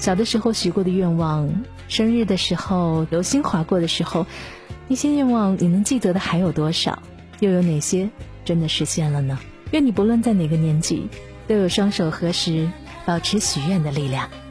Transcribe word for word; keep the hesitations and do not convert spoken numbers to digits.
小的时候许过的愿望，生日的时候流星划过的时候，那些愿望你能记得的还有多少？又有哪些真的实现了呢？愿你不论在哪个年纪，都有双手合十保持许愿的力量。